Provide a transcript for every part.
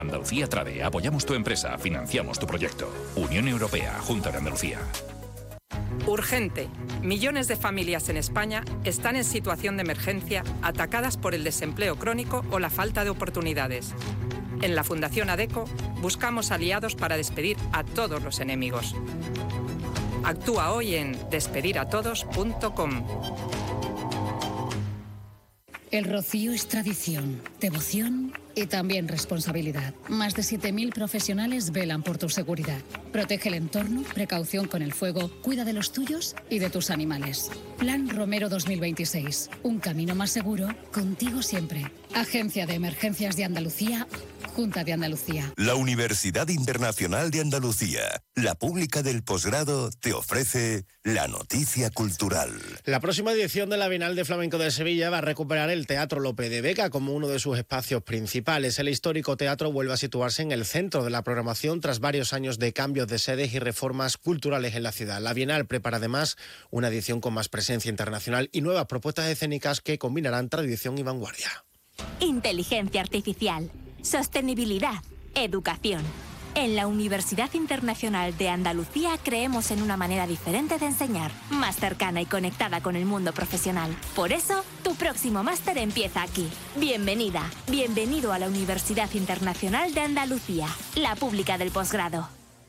Andalucía Trade. Apoyamos tu empresa, financiamos tu proyecto. Unión Europea, Junta de Andalucía. Urgente. Millones de familias en España están en situación de emergencia, atacadas por el desempleo crónico o la falta de oportunidades. En la Fundación ADECO buscamos aliados para despedir a todos los enemigos. Actúa hoy en despediratodos.com. El rocío es tradición, devoción y también responsabilidad. Más de 7.000 profesionales velan por tu seguridad. Protege el entorno, precaución con el fuego, cuida de los tuyos y de tus animales. Plan Romero 2026. Un camino más seguro, contigo siempre. Agencia de Emergencias de Andalucía, Junta de Andalucía. La Universidad Internacional de Andalucía, la pública del posgrado, te ofrece la noticia cultural. La próxima edición de la Bienal de Flamenco de Sevilla va a recuperar el Teatro Lope de Vega como uno de sus espacios principales. El histórico teatro vuelve a situarse en el centro de la programación tras varios años de cambios de sedes y reformas culturales en la ciudad. La Bienal prepara además una edición con más presencia internacional y nuevas propuestas escénicas que combinarán tradición y vanguardia. Inteligencia artificial, sostenibilidad, educación. En la Universidad Internacional de Andalucía creemos en una manera diferente de enseñar, más cercana y conectada con el mundo profesional. Por eso, tu próximo máster empieza aquí. Bienvenida, bienvenido a la Universidad Internacional de Andalucía, la pública del posgrado.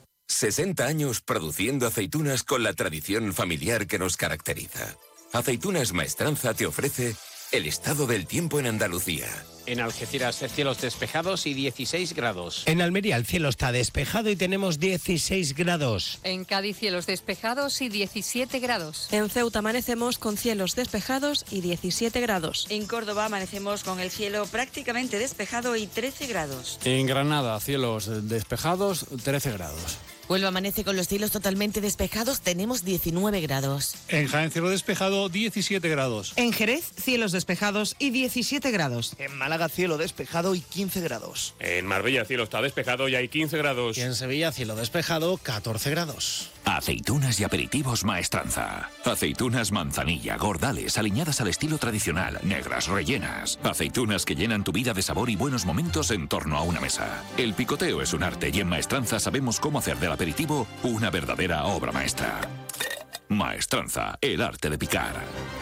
60 años produciendo aceitunas con la tradición familiar que nos caracteriza. Aceitunas Maestranza te ofrece el estado del tiempo en Andalucía. En Algeciras, cielos despejados y 16 grados. En Almería, el cielo está despejado y tenemos 16 grados. En Cádiz, cielos despejados y 17 grados. En Ceuta amanecemos con cielos despejados y 17 grados. En Córdoba amanecemos con el cielo prácticamente despejado y 13 grados. En Granada, cielos despejados, 13 grados. Huelva amanece con los cielos totalmente despejados, tenemos 19 grados. En Jaén, cielo despejado, 17 grados. En Jerez, cielos despejados y 17 grados. En Málaga, cielo despejado y 15 grados. En Marbella, cielo está despejado y hay 15 grados. Y en Sevilla, cielo despejado, 14 grados. Aceitunas y aperitivos Maestranza. Aceitunas manzanilla, gordales, aliñadas al estilo tradicional, negras, rellenas. Aceitunas que llenan tu vida de sabor y buenos momentos en torno a una mesa. El picoteo es un arte y en Maestranza sabemos cómo hacer del aperitivo una verdadera obra maestra. Maestranza, el arte de picar.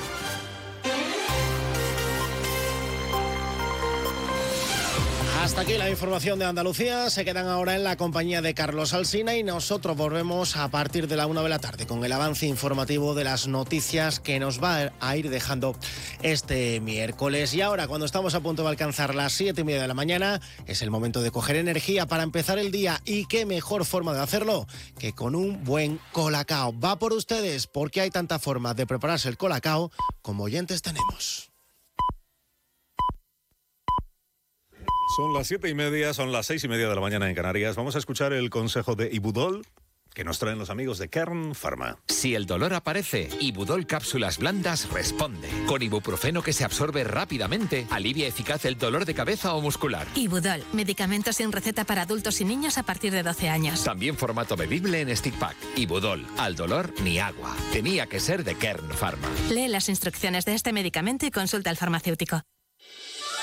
Hasta aquí la información de Andalucía. Se quedan ahora en la compañía de Carlos Alsina y nosotros volvemos a partir de la 1 de la tarde con el avance informativo de las noticias que nos va a ir dejando este miércoles. Y ahora, cuando estamos a punto de alcanzar las 7:30 de la mañana, es el momento de coger energía para empezar el día. Y qué mejor forma de hacerlo que con un buen colacao. Va por ustedes, porque hay tantas formas de prepararse el colacao como oyentes tenemos. Son las 7:30, son las 6:30 de la mañana en Canarias. Vamos a escuchar el consejo de Ibudol que nos traen los amigos de Kern Pharma. Si el dolor aparece, Ibudol cápsulas blandas responde. Con ibuprofeno que se absorbe rápidamente, alivia eficaz el dolor de cabeza o muscular. Ibudol, medicamento sin receta para adultos y niños a partir de 12 años. También formato bebible en stick pack. Ibudol, al dolor ni agua. Tenía que ser de Kern Pharma. Lee las instrucciones de este medicamento y consulta al farmacéutico.